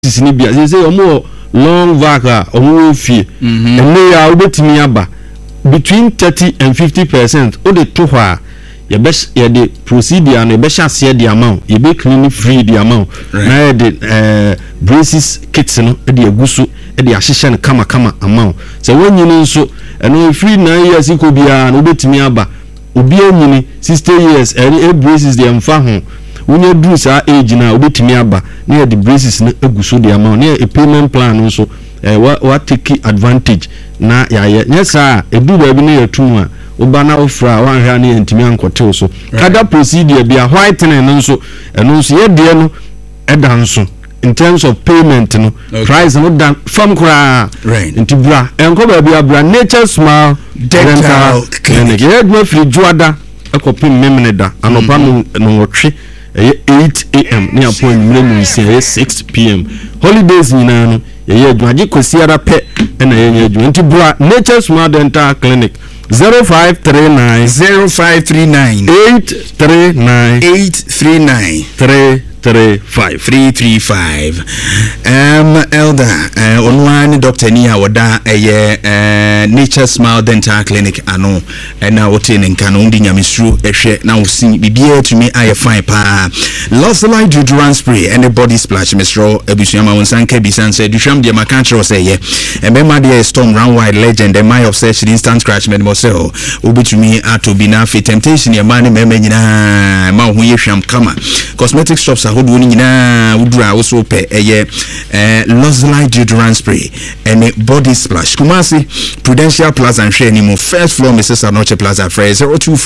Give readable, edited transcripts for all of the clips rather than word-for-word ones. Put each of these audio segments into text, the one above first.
ni bia say omo long vaca omo fie ene ya obetimi aba between 30 and 50% o de to hwa ye de procedure no be hye de amount ye be clean free the amount na ye de braces kits no de aguso de ahyehye no kama amount so wonyini nso eno free 9 years iko bia no obetimi aba obi anyini 60 years e braces de amfa ho wonye dru sa age na obetimi aba na ye de braces no aguso de amount na a payment plan nso what take advantage na ya nyesa edu ba bi na yatum a oba na ofra wan hwa na yantimi ankotew so kada procedure bia whitening nso eno nso ye de no eda nso in terms of payment no price no dan fam kura nti bra enko ba bia bra Nature Smile Dental Clinic ye do free juada akopim memene da anopa no wotwe 8 am ni appointment mu 6 pm holidays nyina no ye adwaje kosiara pe na ye adwa nti bra Nature Smile Dental Clinic 0539 335 elder online doctor ni awoda Nature Smile Dental Clinic ano na wote nka no ndi nyamesuru ehwe na wosin bibia tumi aye fine pa Lost Light deodorant spray and a body splash mistro ebusuama wonsanka bisanse duhwam de makanchero say ye emema de storm round wide legend and my obsession instant scratch med mosel obitumi atobi na fit temptation ye man mema nyina ma ho ye hwam kama cosmetic shops ahodo ni nyina wudura wo so pe Lost Light deodorant spray and a body splash Kumasi Prudential Plaza and share ni mo first floor Mrs. Anoche Plaza phrase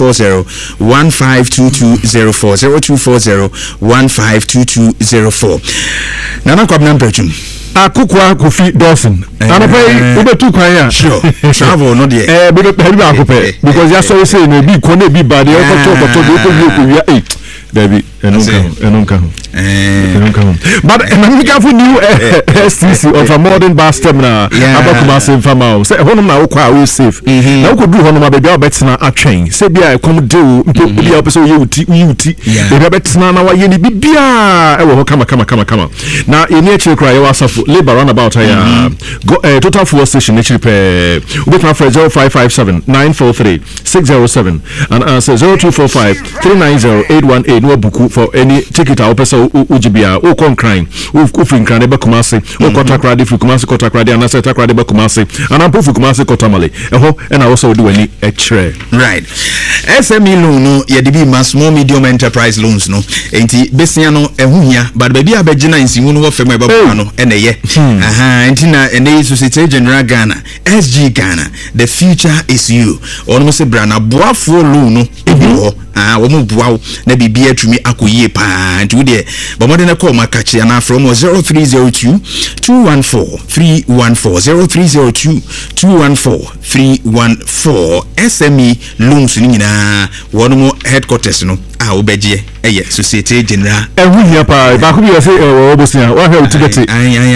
0240-152204 0240-152204 Nana kwabna mpechum akukwa Kofi Dawson anopai ubetu kwan ya sure travel no dey be akupɛ because ya so say no bi ko na bi bad ya koto dey ko wi ko Baby, enunka. But America for new STC of a modern bus terminal. Abakumase Famao. Say honum na okwa we safe. Na okodu honum abedwa betina atwen. Say bia come do bia person yuti. Bia betina na waye ni bibia e wo kama. Na eni echi kra ye wasafo labor roundabout ya total fuel station echi pe ubetna for 0557 943 607 and answer 0245 390 818 no buku for any ticket a opesa ujibia o kon crime o free crane be Kumasi o kotakra de free Kumasi kotakra de anasa takra de be Kumasi anampo free Kumasi kotamale eho na wo so do ani echre right SME loan no ye de bi small medium enterprise loans no enti besia no ehuhia but ba bia begina nsimu no wo fem e ba no ene ye enti na ene Societe General Ghana SG Ghana the future is you ono se brana boafo loan no ebi ho wo mu buawo na bibia tumi akoyie pa nti wo de ba mo de na call makachi na from 0302 214 314 0302 214 314 SME loans ni nyina wono mo headquarters no a obeje Societe General ehuhia pa ba ko bi say obosia wa ha utigeti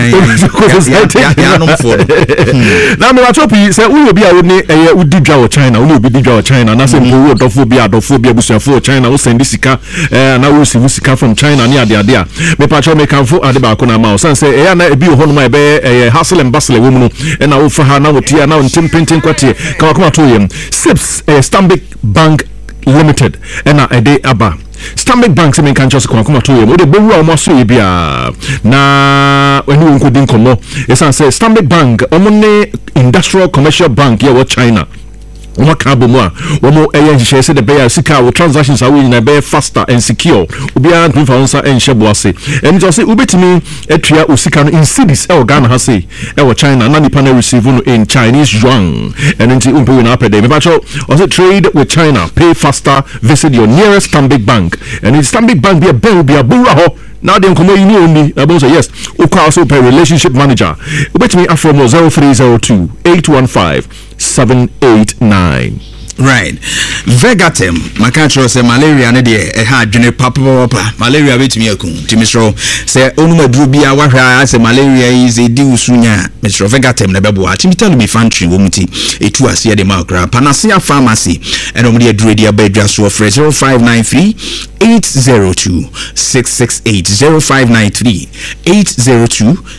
ya no for na me watopi say wo bi a wo ni udi dwa wo China wo obi di dwa wo China na say wo dofo bi abusia for China wo send sika na wo sivu sika from China ni ade a me pa cho me kanfo ade ba ko na ma san say na ebi ho no ma be hustle and bustle wo mu no na wo fa ha na wo tia na wo ntimpentin kwatie ka ko to yem SIPS Stanbic Bank Limited na ede aba Stanbic Bank se men kan just kuma to yem o de bewu a mo so ye bia na wani won din komo esan say Stanbic Bank omone industrial commercial bank ye wo China Uma kabomwa womo ehye se de beya sika wo transactions are we na be faster and secure obia nfa onsa enhye boase and just say ubetimi atua osika no in cities e Ghana ha say e wo China na nipa na receive no in Chinese yuan and nti umpe we na apede me bacho also trade with China pay faster visit your nearest Stanbic Bank and in Stanbic Bank be a bura ho now then come you only about say yes ukwa also pay relationship manager ubetimi afro 0302 815 789 Right. Vegatem, Macacho say malaria ne de had dwene papa malaria betimi akun. Timisro say onuma drubia wahwa say malaria is a di usunya. Mr. Vegatem na bebo ati tell me fantry womuti etu ase de makra. Panacea Pharmacy and omde adredi abedwa so offer 0593 802 668 0593 802